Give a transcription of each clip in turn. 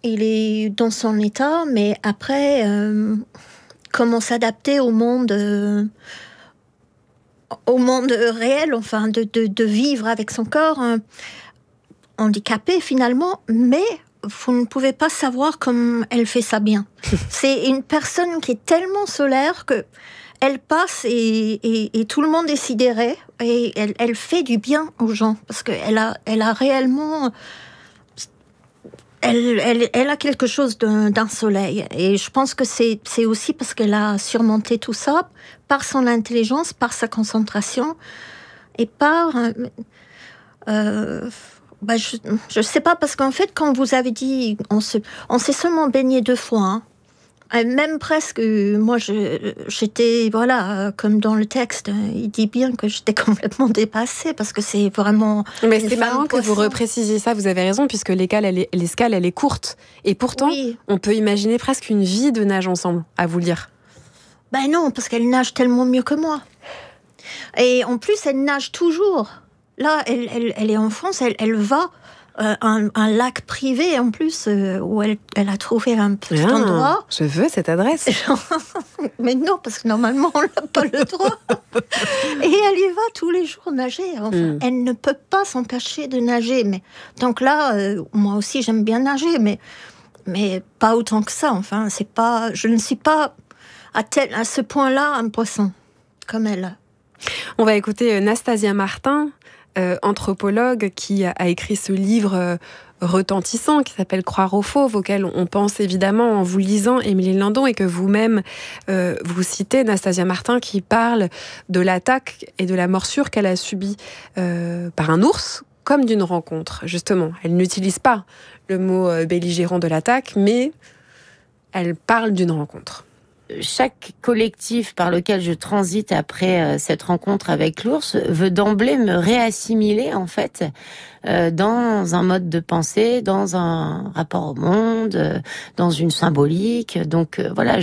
il est dans son état, mais après, comment s'adapter au monde réel, enfin, de vivre avec son corps handicapé finalement, mais vous ne pouvez pas savoir comme elle fait ça bien. C'est une personne qui est tellement solaire que elle passe et tout le monde est sidéré, et elle fait du bien aux gens, parce qu'elle a réellement... Elle a quelque chose d'un soleil, et je pense que c'est aussi parce qu'elle a surmonté tout ça par son intelligence, par sa concentration, et par... je sais pas, parce qu'en fait, quand vous avez dit... On s'est seulement baigné 2 fois, hein. Même presque, moi j'étais, voilà, comme dans le texte, il dit bien que j'étais complètement dépassée, parce que c'est vraiment... Mais c'est marrant que vous reprécisiez ça, vous avez raison, puisque l'escale elle est courte. Et pourtant, oui, on peut imaginer presque une vie de nage ensemble, à vous lire. Ben non, parce qu'elle nage tellement mieux que moi. Et en plus, elle nage toujours. Là, elle est en France, elle va... un lac privé en plus, où elle a trouvé un petit endroit. Je veux cette adresse. Mais non, parce que normalement on n'a pas le droit. Et elle y va tous les jours nager. Enfin, elle ne peut pas s'empêcher de nager. Mais donc là, moi aussi j'aime bien nager, mais pas autant que ça. Enfin, c'est pas. Je ne suis pas à ce point-là un poisson comme elle. On va écouter Nastasia Martin, anthropologue qui a écrit ce livre retentissant qui s'appelle Croire aux fauves, auquel on pense évidemment en vous lisant, Émilie Landon, et que vous-même vous citez, Nastasia Martin, qui parle de l'attaque et de la morsure qu'elle a subie par un ours, comme d'une rencontre, justement. Elle n'utilise pas le mot belligérant de l'attaque, mais elle parle d'une rencontre. Chaque collectif par lequel je transite après cette rencontre avec l'ours veut d'emblée me réassimiler, en fait, dans un mode de pensée, dans un rapport au monde, dans une symbolique. Donc voilà,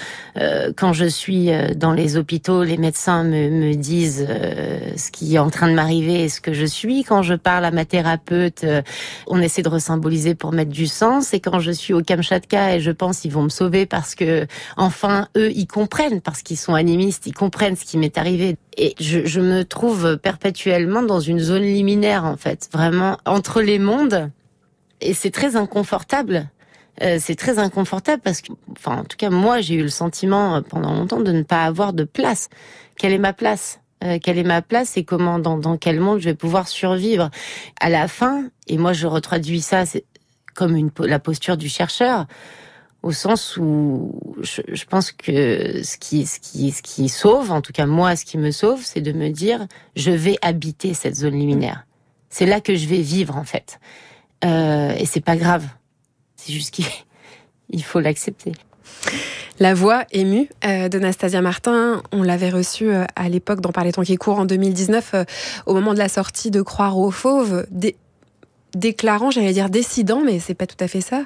quand je suis dans les hôpitaux, les médecins me disent ce qui est en train de m'arriver et ce que je suis. Quand je parle à ma thérapeute, on essaie de resymboliser pour mettre du sens. Et quand je suis au Kamchatka et je pense qu'ils vont me sauver parce que enfin eux ils comprennent, parce qu'ils sont animistes, ils comprennent ce qui m'est arrivé. Et je me trouve perpétuellement dans une zone liminaire, en fait, vraiment entre les mondes. Et c'est très inconfortable. C'est très inconfortable parce que, enfin, en tout cas, moi, j'ai eu le sentiment pendant longtemps de ne pas avoir de place. Quelle est ma place ? Quelle est ma place et comment, dans quel monde je vais pouvoir survivre ? À la fin, et moi, je retraduis ça, c'est comme la posture du chercheur, au sens où je pense que ce qui sauve, en tout cas moi, ce qui me sauve, c'est de me dire, je vais habiter cette zone liminaire. C'est là que je vais vivre, en fait. Et c'est pas grave. C'est juste qu'il faut l'accepter. La voix émue de Nastasia Martin, on l'avait reçue à l'époque dans Par les temps qui courent en 2019, au moment de la sortie de Croire aux fauves, déclarant, j'allais dire décidant, mais c'est pas tout à fait ça,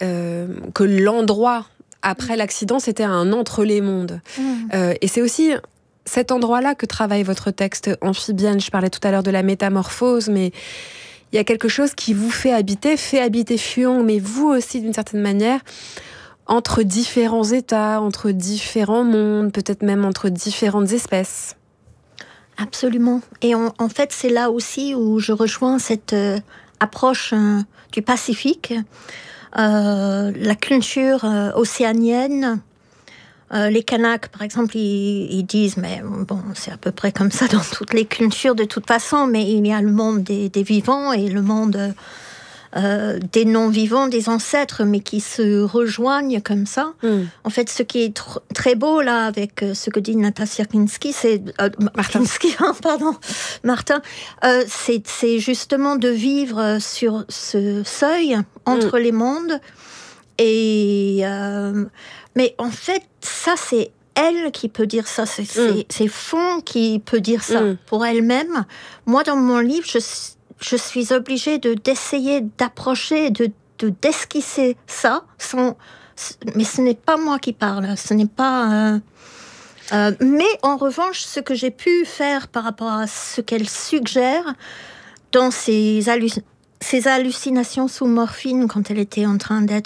que l'endroit après l'accident, c'était un entre les mondes. Et c'est aussi cet endroit-là que travaille votre texte Amphibienne. Je parlais tout à l'heure de la métamorphose, mais il y a quelque chose qui vous fait habiter Fuyang, mais vous aussi d'une certaine manière, entre différents états, entre différents mondes, peut-être même entre différentes espèces. Absolument. Et en fait, c'est là aussi où je rejoins cette approche du Pacifique, la culture océanienne. Les Kanaks, par exemple, ils disent, mais bon, c'est à peu près comme ça dans toutes les cultures de toute façon, mais il y a le monde des vivants et le monde des non-vivants, des ancêtres, mais qui se rejoignent comme ça. En fait, ce qui est très beau là avec ce que dit Nastasia Kinski, c'est Martin, c'est justement de vivre sur ce seuil entre les mondes. Et mais en fait, ça c'est elle qui peut dire ça, c'est Fong qui peut dire ça pour elle-même. Moi, dans mon livre, je suis obligée d'essayer d'approcher, d'esquisser ça, mais ce n'est pas moi qui parle, ce n'est pas... mais en revanche, ce que j'ai pu faire par rapport à ce qu'elle suggère dans ses hallucinations sous morphine, quand elle était en train d'être